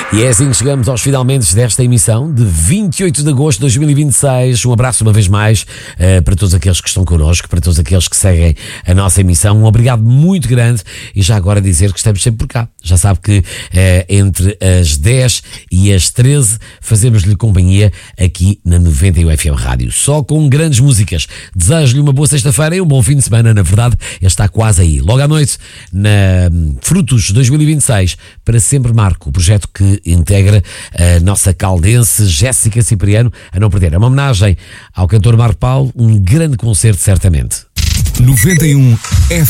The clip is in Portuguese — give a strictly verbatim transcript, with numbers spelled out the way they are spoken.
E é assim que chegamos aos finalmente desta emissão de vinte e oito de agosto de dois mil e vinte e seis. Um abraço uma vez mais uh, para todos aqueles que estão connosco, para todos aqueles que seguem a nossa emissão. Um obrigado muito grande e já agora dizer que estamos sempre por cá. Já sabe que uh, entre as dez e as treze fazemos-lhe companhia aqui na noventa e um F M Rádio. Só com grandes músicas. Desejo-lhe uma boa sexta-feira e um bom fim de semana. Na verdade, ele está quase aí. Logo à noite, na Frutos dois mil e vinte e seis, para sempre marco, o projeto que integra a nossa caldense Jéssica Cipriano, a não perder. É uma homenagem ao cantor Marco Paulo, um grande concerto certamente. noventa e um F